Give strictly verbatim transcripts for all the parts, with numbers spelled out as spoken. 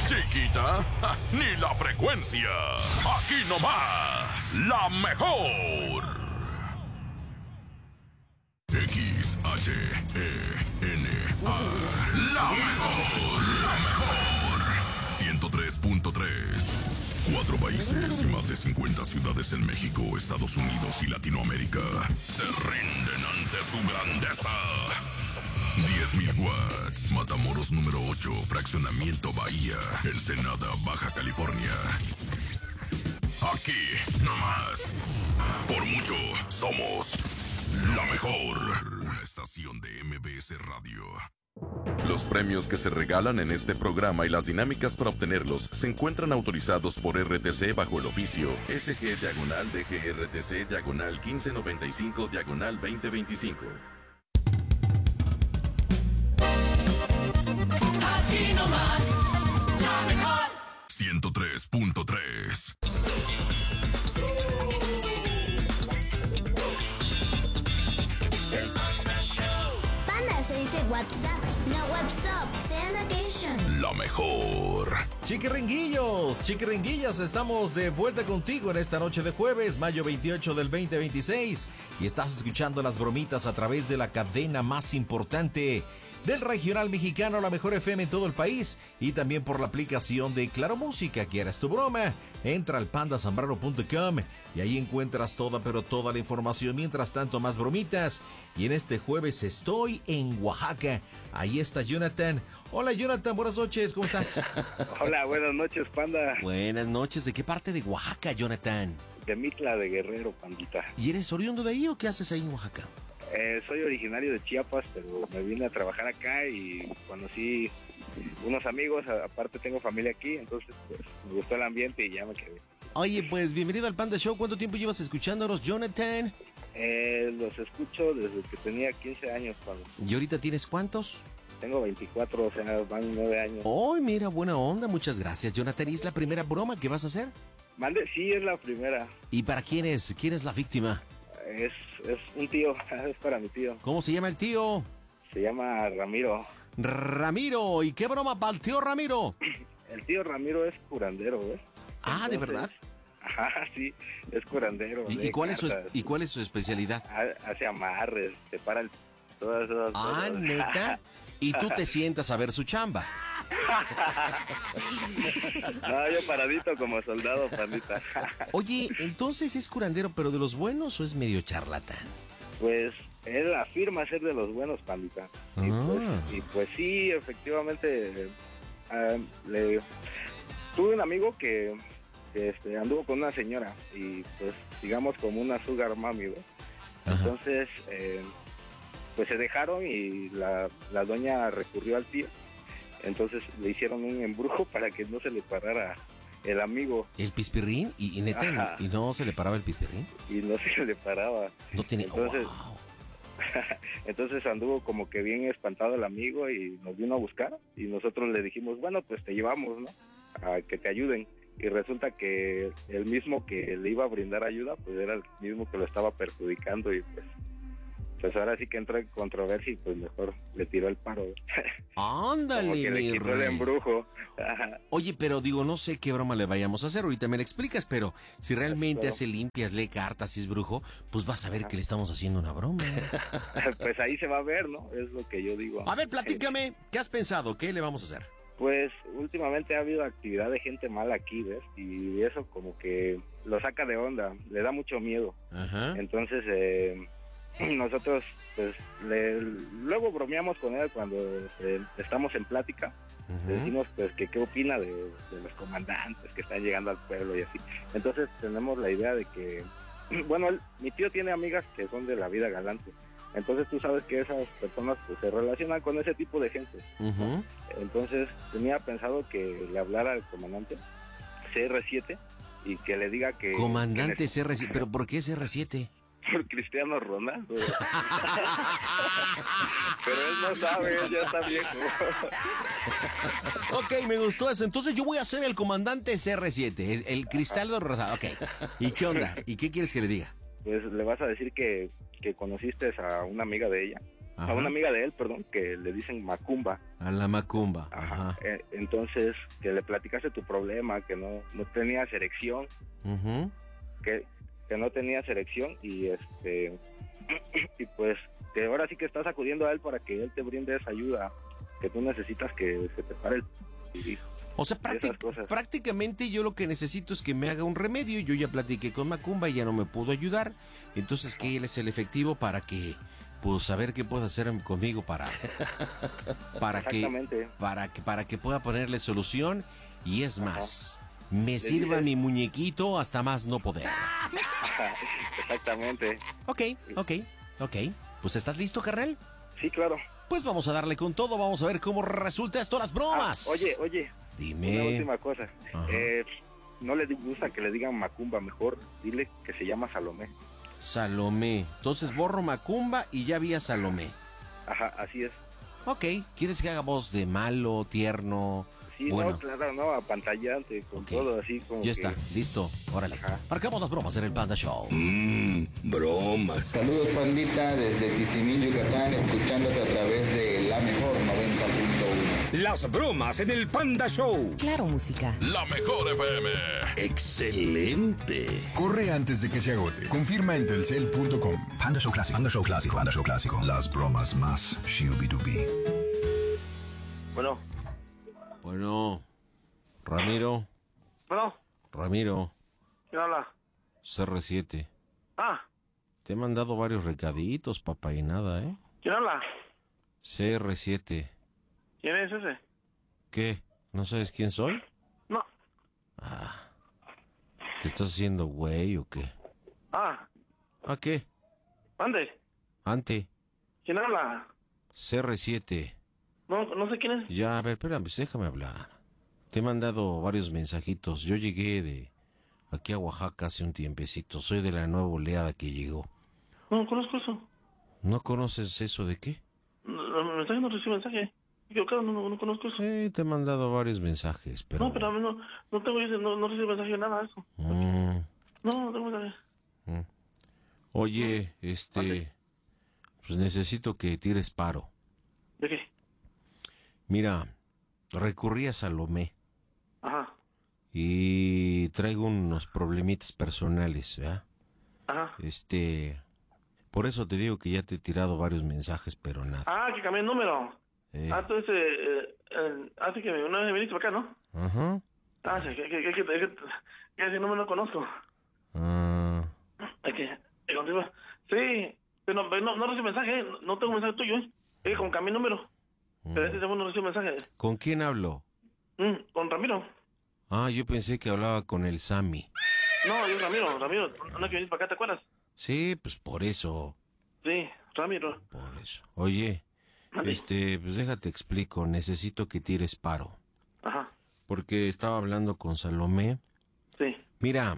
Chiquita, ja, ni la frecuencia. Aquí nomás, la mejor. X H E N A. La mejor, la mejor. ciento tres punto tres. Cuatro países y más de cincuenta ciudades en México, Estados Unidos y Latinoamérica se rinden ante su grandeza. diez mil watts. Matamoros número ocho, Fraccionamiento Bahía, Ensenada, Baja California. Aquí, nomás. Por mucho, somos la mejor. Una estación de M B S Radio. Los premios que se regalan en este programa y las dinámicas para obtenerlos se encuentran autorizados por R T C bajo el oficio S G diagonal D G R T C diagonal quince noventa y cinco diagonal veinte veinticinco. Aquí nomás, la mejor. ciento tres punto tres. Panda se dice WhatsApp, no WhatsApp, sean attention. La mejor. Chiquiringuillos, chiquiringuillas, estamos de vuelta contigo en esta noche de jueves, mayo veintiocho del veinte veintiséis, y estás escuchando las bromitas a través de la cadena más importante del regional mexicano, la mejor F M en todo el país, y también por la aplicación de Claro Música. ¿Quieres tu broma? Entra al panda zambrano punto com y ahí encuentras toda, pero toda la información. Mientras tanto, más bromitas. Y en este jueves estoy en Oaxaca. Ahí está Jonathan. Hola Jonathan, buenas noches, ¿cómo estás? Hola, buenas noches, Panda. Buenas noches, ¿de qué parte de Oaxaca, Jonathan? De Mitla de Guerrero, Pandita. ¿Y eres oriundo de ahí o qué haces ahí en Oaxaca? Eh, soy originario de Chiapas, pero me vine a trabajar acá y conocí unos amigos, aparte tengo familia aquí, entonces pues, me gustó el ambiente y ya me quedé. Oye, pues bienvenido al Panda Show. ¿Cuánto tiempo llevas escuchándonos, Jonathan? Eh, los escucho desde que tenía quince años, Panda. ¿Y ahorita tienes cuántos? Tengo veinticuatro, o sea, van nueve años. Oh, mira, buena onda, muchas gracias, Jonathan. ¿Y es la primera broma que vas a hacer? Mande, sí, es la primera. ¿Y para quién es? ¿Quién es la víctima? Es, es un tío, es para mi tío. ¿Cómo se llama el tío? Se llama Ramiro. Ramiro, ¿y qué broma para el tío Ramiro? El tío Ramiro es curandero, ¿ves? Ah, ¿de verdad? Ajá, sí, es curandero. ¿Y, y, cuál, es su, ¿Y cuál es su especialidad? Hace amarres, separa el, todas esas Ah, cosas. ¿neta? Y tú te sientas a ver su chamba. No, yo paradito como soldado, Pandita. Oye, entonces es curandero, pero ¿de los buenos o es medio charlatán? Pues él afirma ser de los buenos, Pandita. Y, Ah. pues, y pues sí, efectivamente, eh, le... tuve un amigo que, que este, anduvo con una señora y pues digamos como una sugar mami, ¿ves? Entonces, eh, pues se dejaron y la, la doña recurrió al tío. Entonces le hicieron un embrujo para que no se le parara el amigo. ¿El pispirrín? ¿Y, y neta, Ajá. y no se le paraba el pispirrín? Y no se le paraba. No tiene... Entonces, wow. entonces anduvo como que bien espantado el amigo y nos vino a buscar. Y nosotros le dijimos, bueno, pues te llevamos, ¿no? A que te ayuden. Y resulta que el mismo que le iba a brindar ayuda, pues era el mismo que lo estaba perjudicando y pues... Pues ahora sí que entró en controversia y pues mejor le tiró el paro. Ándale, Como que le mi quitó el rey. embrujo. Ajá. Oye, pero digo, no sé qué broma le vayamos a hacer. Ahorita me la explicas, pero si realmente Claro. hace limpias, lee cartas y es brujo, pues vas a ver que le estamos haciendo una broma. Pues ahí se va a ver, ¿no? Es lo que yo digo. A ver, platícame, ¿qué has pensado? ¿Qué le vamos a hacer? Pues últimamente ha habido actividad de gente mala aquí, ¿ves? Y eso como que lo saca de onda, le da mucho miedo. Ajá. Entonces, eh, nosotros, pues, le, luego bromeamos con él cuando eh, estamos en plática. Ujú. Le decimos, pues, que qué opina de, de los comandantes que están llegando al pueblo y así. Entonces, tenemos la idea de que, bueno, él- mi tío tiene amigas que son de la vida galante. Entonces, tú sabes que esas personas, pues, se relacionan con ese tipo de gente. Ujú. Entonces, tenía pensado que le hablara al comandante C R siete y que le diga que... Comandante que C R siete, ¿pero por qué C R siete? por Cristiano Ronaldo. Pero él no sabe, él ya está viejo. Ok, me gustó eso. Entonces yo voy a ser el comandante C R siete, el, el Cristaldo Rosado. Ok. ¿Y qué onda? ¿Y qué quieres que le diga? Pues le vas a decir que, que conociste a una amiga de ella a una amiga de él, perdón, que le dicen Macumba. A la Macumba, Ajá. ajá. Eh, entonces, que le platicaste tu problema, que no, no tenías erección, Uh-huh. que, que no tenías erección y este y pues que ahora sí que estás acudiendo a él para que él te brinde esa ayuda que tú necesitas, que se te pare el... y- O sea, esas prácti- cosas. prácticamente yo lo que necesito es que me haga un remedio. Yo ya platiqué con Macumba y ya no me pudo ayudar. Entonces, que él es el efectivo para que, pues, saber qué puede hacer conmigo para, para que, Exactamente. para que, para que pueda ponerle solución. Y es más, me sirva dices- mi muñequito hasta más no poder. Exactamente. Ok, ok, ok. Pues, ¿estás listo, carnal? Sí, claro. Pues vamos a darle con todo. Vamos a ver cómo resulta esto las bromas. Ah, oye, oye, una Dime. última cosa. Ajá. Eh, no le gusta que le digan Macumba, mejor dile que se llama Salomé. Salomé. Entonces borro Macumba y ya vi a Salomé. Ajá, así es. Ok, ¿quieres que haga voz de malo, tierno? Sí, Bueno. no, claro, no, apantallante, con Ok. todo así como Ya que- está, listo. Órale. Ajá. Marcamos las bromas en el Panda Show. Mmm, bromas. Saludos pandita desde Tizimín, Yucatán, escuchándote a través de La Mejor noventa punto uno. Las bromas en el Panda Show. Claro, música. La mejor F M. Excelente. Corre antes de que se agote. Confirma en telcel punto com. Panda Show Clásico. Panda Show Clásico. Panda Show Clásico. Las bromas más shooby-dooby. Bueno, Bueno, Ramiro, bueno, Ramiro, ¿quién habla? C R siete. Ah, Te he mandado varios recaditos, papá, y nada, ¿eh? ¿quién habla? C R siete. ¿Quién es ese? ¿Qué? ¿No sabes quién soy? No. ¿Te estás haciendo güey o qué? Ah, ¿A qué? ¿dónde? Ante. ¿Quién habla? C R siete. No, no sé quién es. Ya, a ver, espérame, pues déjame hablar. Te he mandado varios mensajitos. Yo llegué de aquí a Oaxaca hace un tiempecito. Soy de la nueva oleada que llegó. No conozco eso. ¿No conoces eso de qué? No, no, mensaje no recibo mensaje. Equivocado, no, no, no conozco eso. Eh, te he mandado varios mensajes, pero... No, pero a mí no, no tengo ese, no, no recibo mensaje de nada de eso. Mm, No, no tengo mensaje. oye, este... Pues necesito que tires paro. ¿De qué? Mira, recurrí a Salomé Ajá, y traigo unos problemitas personales, ¿verdad? ajá. Este... Por eso te digo que ya te he tirado varios mensajes, pero nada. Ah, que cambié el número. Eh, Ah, entonces, eh, eh, hace que una vez me viniste para acá, ¿no? Ajá. Ah, sí, que, que, que, que, que, que ese número no conozco. Ah, Es que, eh, continúa. Sí, pero no, no, no recibo mensaje, no, no tengo mensaje tuyo, ¿eh? Es que como cambié el número. Pero este segundo no recibo mensaje. ¿con quién hablo? Mm, con Ramiro. Ah, yo pensé que hablaba con el Sammy. No, yo Ramiro, Ramiro, no que viniste para acá, ¿te acuerdas? Sí, pues por eso, Sí, Ramiro. por eso. Oye, Mande. este, pues déjate explico, necesito que tires paro. Ajá, Porque estaba hablando con Salomé. sí. Mira,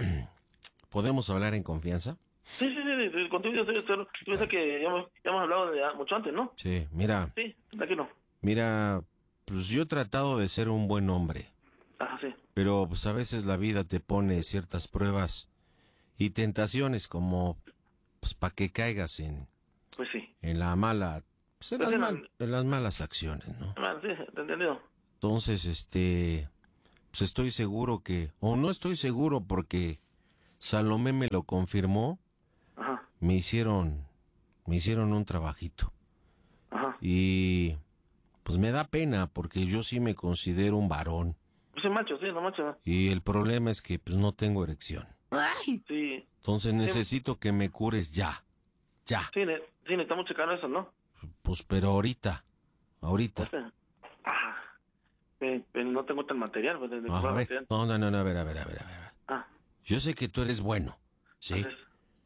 ¿podemos hablar en confianza? Sí, sí, sí, sí, contigo yo sé, tú piensas que ya hemos, ya hemos hablado de mucho antes, ¿no? Sí, mira, Sí, tranquilo. mira, pues yo he tratado de ser un buen hombre, Ajá, sí. pero pues a veces la vida te pone ciertas pruebas y tentaciones como, pues para que caigas en, Pues sí. en la mala, pues en Pues las, sí, mal- en las malas acciones, ¿no? Ah, sí, te he entendido. Entonces, este, pues estoy seguro que, o no estoy seguro porque Salomé me lo confirmó, Ajá, me hicieron, me hicieron un trabajito ajá. y pues me da pena porque yo sí me considero un varón Pues sí, macho, sí, no macho. y el problema es que pues no tengo erección. Sí, Entonces necesito que me cures ya, ya, sí, ne- sí, necesitamos checar eso, ¿no? pues pero ahorita, ahorita. O sea, ah, eh, pero no tengo tal material, pues, de, de Ah, comprar a ver, material. no, no, no, no, a ver, a ver, a ver, a ver. Ah, Yo sé que tú eres bueno, ¿sí? entonces,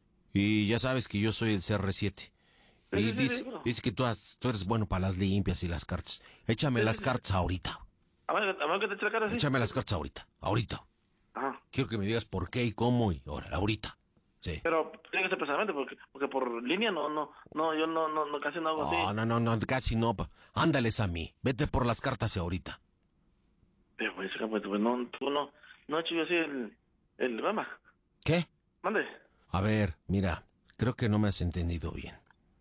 Y ya sabes que yo soy el C R siete. Sí, Y sí, sí, dice, seguro. dice que tú, has- tú eres bueno para las limpias y las cartas. Échame Sí, las sí, sí. cartas ahorita. a ver, a ver que te eche la cara así. Échame las cartas ahorita. Ahorita. Ajá. Quiero que me digas por qué y cómo y ahora, ahorita. Sí. Pero tiene que ser personalmente, porque, porque por línea no, no, no, yo no, no, no casi no hago No, así. no, no, no, casi no. pa. Ándales a mí. Vete por las cartas ahorita. Pero pues, pues, pues no, tú no, no he hecho yo así el, el, mamá, ¿Qué? mande. A ver, mira, creo que no me has entendido bien.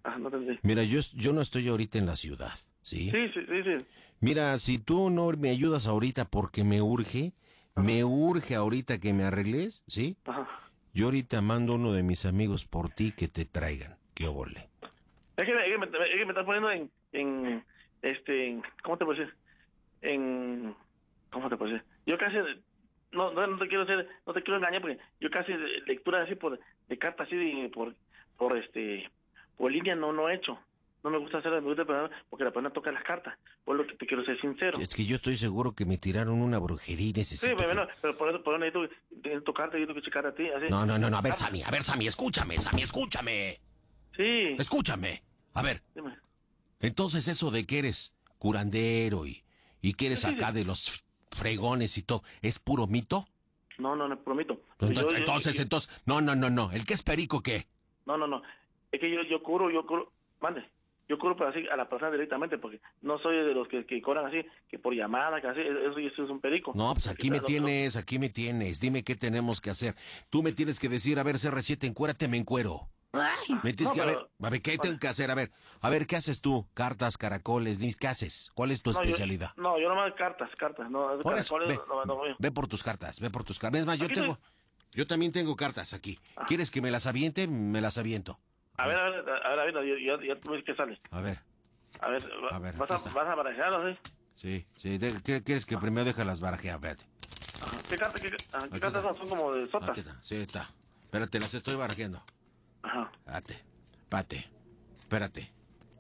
Ah, no entendí. Mira, yo, yo no estoy ahorita en la ciudad, ¿sí? Sí, sí, sí, sí. Mira, si tú no me ayudas ahorita porque me urge, Ajá. me urge ahorita que me arregles, ¿sí? Ajá. Yo ahorita mando uno de mis amigos por ti que te traigan. ¿Qué óvole? Es que, es que, me, es que me estás poniendo en, en, este, en, ¿cómo te puedo decir? En, ¿cómo te puedo decir? Yo casi, no, no, no te quiero hacer, no te quiero engañar porque yo casi lectura así por, de cartas así, de, por, por este, por línea no, no he hecho. No me gusta hacer me gusta porque la persona toca las cartas. Por lo que te quiero ser sincero. Es que yo estoy seguro que me tiraron una brujería y necesito... Sí, pero, que... no, pero por eso, por eso necesito, necesito tocarte, necesito que checar a ti. Así. No, no, no, no, a ver, Sammy, a ver, Sammy, escúchame, Sammy, escúchame. Sí. Escúchame. A ver. Dime. Entonces eso de que eres curandero y, y que eres sí, acá sí. de los fregones y todo, ¿es puro mito? No, no, no es puro mito. Entonces, yo, entonces, yo, entonces, no, no, no, no. ¿El que es perico qué? No, no, no. Es que yo, yo curo, yo curo, mande. Yo curo para así a la persona directamente, porque no soy de los que, que cobran así, que por llamada, que así, eso, eso es un perico. No, pues aquí me tienes, aquí me tienes. Dime qué tenemos que hacer. Tú me tienes que decir, a ver, C R siete, encuérate, me encuero. Ay. Me tienes no, que, pero, a ver, a ver, ¿qué vale. tengo que hacer? A ver, a ver, ¿qué haces tú? Cartas, caracoles, ¿qué haces? ¿Cuál es tu no, especialidad? Yo, no, yo nomás cartas, cartas, no, por caracoles, eso, ve, no, no, no, ve por tus cartas, ve por tus cartas. Es más, yo aquí tengo, estoy. yo también tengo cartas aquí. Ah. ¿Quieres que me las aviente? Me las aviento. A ver, a ver, a ver, a ver, ya, ya tú ves que sale. A ver. A ver, a ver ¿vas, a, ¿vas a barajearlo, sí? Sí, sí, de, ¿quieres que primero deje las barajeas? Vete. ¿Qué cartas qué, qué cartas son? Son como de sotas. Está. Sí, está. Espérate, las estoy barajeando. Ajá. Espérate, espérate, espérate.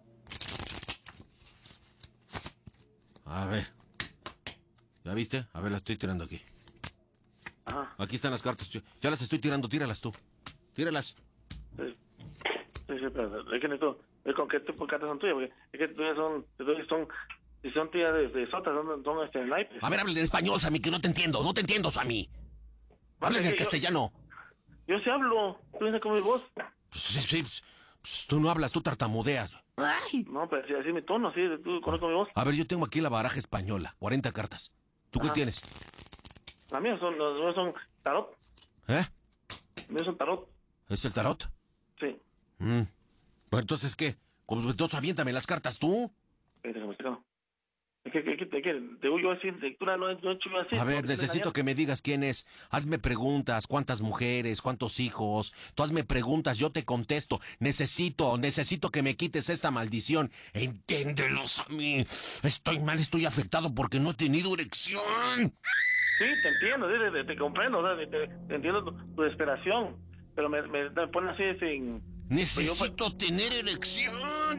A ver. ¿Ya viste? A ver, las estoy tirando aquí. Ajá. Aquí están las cartas. Ya las estoy tirando, tíralas tú. Tíralas. Sí, sí, sí pero es que necesito... ¿Con qué tipo de cartas son tuyas? Porque es que tuyas son, son, si son tías de, de sotas, son, son este, naipes. A ver, hable en español, Sammy, que no te entiendo, no te entiendo, Sammy. Hable en castellano. Yo, yo sí hablo, tú dices con mi voz. Pues, sí, sí, pues, tú no hablas, tú tartamudeas. Ay. No, pero así, así mi tono, así, tú conozco mi voz. A ver, yo tengo aquí la baraja española, cuarenta cartas. ¿Tú Ajá. qué tienes? Las mías son, las mías son tarot. ¿Eh? Las mías son tarot. ¿Es el tarot? Sí. Mm. Pues entonces, ¿qué? Entonces aviéntame las cartas tú. Es que, es que, es que, te digo yo así, lectura no he hecho así. A ver, necesito que me digas quién es. Hazme preguntas, cuántas mujeres, cuántos hijos. Tú hazme preguntas, yo te contesto. Necesito, necesito que me quites esta maldición. Entiéndelos a mí. Estoy mal, estoy afectado porque no he tenido erección. Sí, te entiendo, sí, te, te comprendo, o sea, te, te entiendo tu, tu desesperación. Pero me, me, me ponen así sin... Necesito yo, tener erección.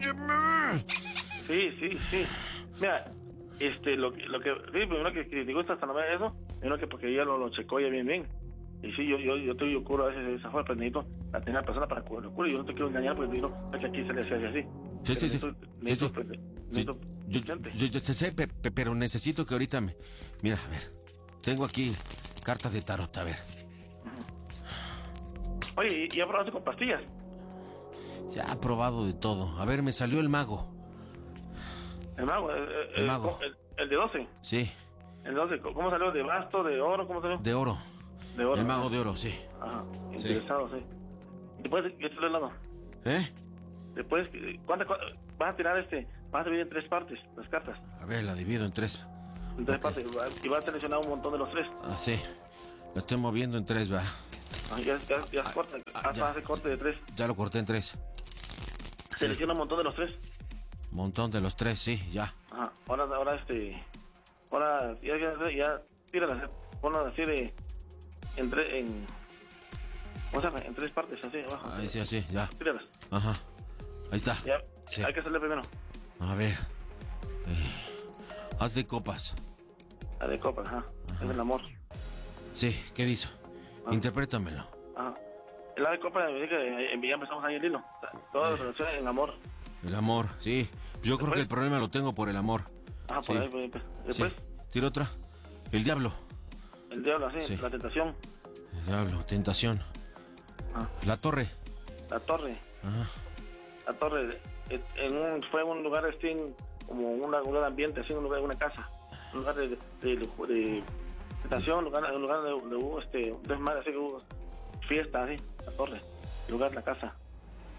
Sí, sí, sí. Mira, este, lo, lo que, sí, primero que, que digo hasta no me eso, primero que porque ella lo, lo checó ya bien, bien. Y sí, yo, yo, yo te yo curo a veces de esa forma, pero necesito la tener la persona para que lo cure. Yo no te quiero engañar porque digo, es que aquí se le hace así. Sí, sí, sí. Necesito, necesito, necesito, yo, yo, yo, yo sé, pe, pe, pero necesito que ahorita me... Mira, a ver, tengo aquí cartas de tarot, a ver. Oye, ¿y ya probaste con pastillas? Ya he probado de todo. A ver, me salió el mago. ¿El mago? El, el, el mago. El, el de doce. Sí. El doce. ¿Cómo salió? ¿De basto? ¿De oro? ¿Cómo salió? De oro. De oro. El mago de oro, sí. Ajá. Interesado, sí. sí. ¿Después qué te lo lado? ¿Eh? Después, ¿cuántas cuánta, vas a tirar este? Vas a dividir en tres partes las cartas. A ver, la divido en tres. En tres okay. partes. Y vas a seleccionar un montón de los tres. Ah, sí. La estoy moviendo en tres, va. Ah, ya, ya, ya ah, corta. Ah, haz el corte de tres. Ya lo corté en tres. Selecciona un montón de los tres. Montón de los tres, sí, ya. Ajá. Ahora, ahora este... Ahora, ya, ya, ya tíralas. Ponlas así de... En tres... En, ¿cómo se llama? En tres partes, así, abajo. Ahí sí, así, ya. Tíralas. Ajá. Ahí está. Ya, sí. Hay que hacerle primero. A ver. Eh, haz de copas. Haz de copas, ajá. ajá. Es el amor. Sí, ¿qué dice? Ah. Interprétamelo. Ajá. El haz de copas, que ya empezamos ahí el hilo. Todas las relaciones en amor. El amor, sí. Yo ¿Después? creo que el problema lo tengo por el amor. Ah, por sí. ahí, por ahí. ¿Después? Sí. Tira otra. El diablo. El diablo, sí. sí. La tentación. El diablo, tentación. Ah. La torre. La torre. Ajá. La torre. En un, fue un lugar así, como un lugar de ambiente, así, un lugar de una casa. Un lugar de, de, de, de tentación, un lugar, un lugar de, de, de este, desmadre, así que hubo fiesta, así. La torre. El lugar de la casa.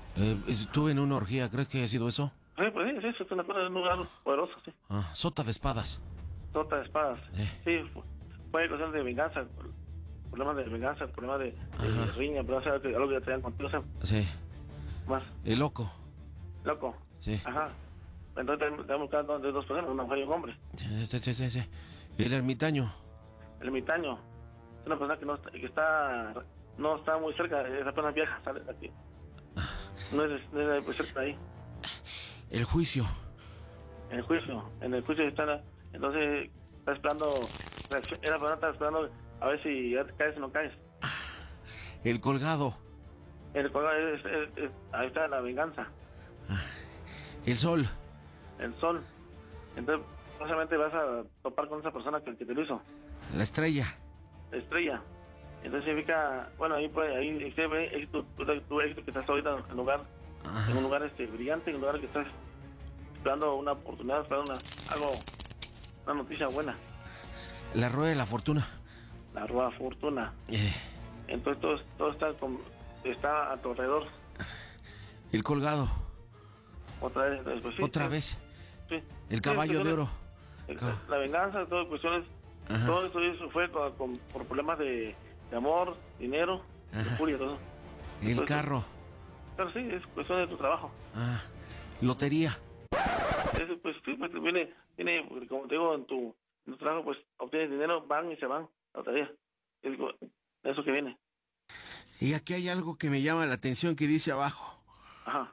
Eh, estuve en una orgía, ¿crees que haya sido eso? Sí, pues sí, sí, es una cosa, es un lugar poderoso, sí. Ah, sota de espadas. Sota de espadas. Eh. Sí, fue, fue cuestión de venganza, problemas de venganza, problemas de, de riña, pero o sea, algo que ya traían contigo, o sea, Sí. más. El loco. Loco. Sí. Ajá. Entonces tenemos buscando de dos personas, una mujer y un hombre. Sí, sí, sí, sí, sí. El ermitaño. El ermitaño es una persona que no está, que está no está muy cerca, esa persona viaja, sale de aquí. No es, no es muy cerca de ahí. El juicio. En el juicio, en el juicio está, entonces está esperando, esa persona está esperando a ver si ya te caes o no caes. El colgado. El colgado es, es, es, ahí está la venganza. El sol. El sol. Entonces, solamente vas a topar con esa persona que, que te lo hizo. La estrella. La estrella. Entonces significa, bueno, ahí puede, ahí se ve éxito, tú, tú éxito que estás ahorita en un lugar, Ajá. en un lugar este brillante, en un lugar que estás esperando una oportunidad, esperando una, algo, una noticia buena. La rueda de la fortuna. La rueda fortuna. Eh. Entonces todo, todo está, con, está a tu alrededor. El colgado. Otra vez. Pues, sí, Otra sí, vez. Sí. El caballo Sí, de oro. El, la venganza, todo cuestiones. Ajá. Todo eso, eso fue con, con, por problemas de, de amor, dinero, de furia, todo. El Entonces, carro. Pero sí, es cuestión de tu trabajo. Ah. Lotería. Eso, pues sí, pues viene, viene, como te digo, en tu, en tu trabajo, pues obtienes dinero, van y se van, la lotería. Es eso que viene. Y aquí hay algo que me llama la atención que dice abajo. Ajá.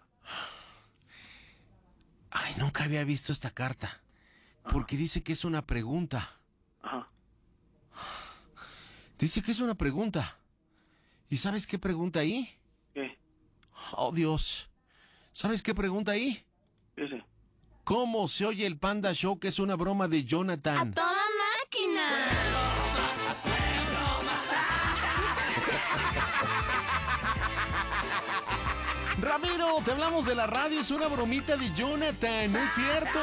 Ay, nunca había visto esta carta. Porque dice que es una pregunta. Ajá. Dice que es una pregunta. ¿Y sabes qué pregunta ahí? ¿Qué? Oh, Dios. ¿Sabes qué pregunta ahí? ¿Qué dice? ¿Cómo se oye el Panda Show, que es una broma de Jonathan? ¡A toda máquina! Ramiro, te hablamos de la radio, es una bromita de Jonathan, ¿no es cierto?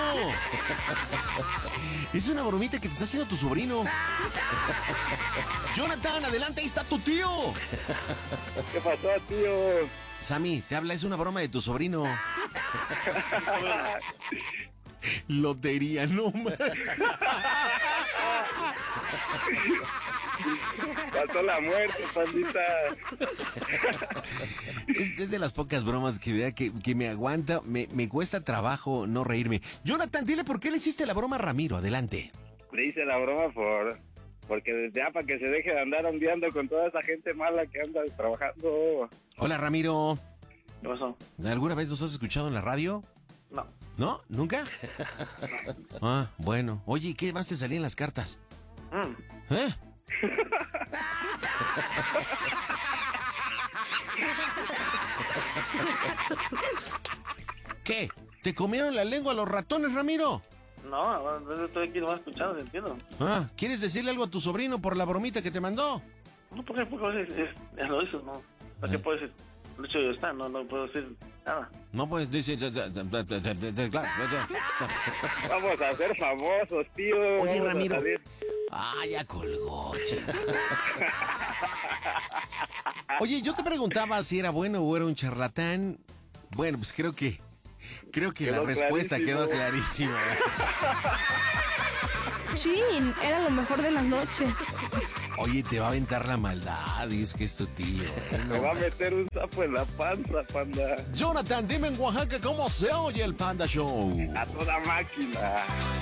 Es una bromita que te está haciendo tu sobrino. Jonathan, adelante, ahí está tu tío. ¿Qué pasó, tío? Sammy, te habla, es una broma de tu sobrino. Lotería, no más. Pasó la muerte, pandita. Es, es de las pocas bromas que vea que, que me aguanta, me, me cuesta trabajo no reírme. Jonathan, dile por qué le hiciste la broma a Ramiro, adelante. Le hice la broma por... Porque ya para que se deje de andar ondeando con toda esa gente mala que anda trabajando. Hola, Ramiro. ¿Qué pasó? ¿Alguna vez nos has escuchado en la radio? No. ¿No? ¿Nunca? Ah, bueno. Oye, ¿qué más te salían las cartas? Mm. ¿Eh? ¿Qué? ¿Te comieron la lengua los ratones, Ramiro? No, no, estoy aquí nomás escuchando, entiendo. Ah, ¿quieres decirle algo a tu sobrino por la bromita que te mandó? No, porque, porque es, es, ya lo hizo, ¿no? ¿Para qué puedo decir? El hecho de estar, no, no puedo decir nada. No puedes decir... Claro. Vamos a ser famosos, tío. Oye, Vamos Ramiro. a salir. Ah, ya colgó, chica. Oye, yo te preguntaba si era bueno o era un charlatán. Bueno, pues creo que... Creo que Quedó la respuesta clarísimo. quedó clarísima. Chin, era lo mejor de la noche. Oye, te va a aventar la maldad, y es que es tu tío. ¿eh? Me va a meter un sapo en la panza, panda. Jonathan, dime en Oaxaca cómo se oye el Panda Show. A toda máquina.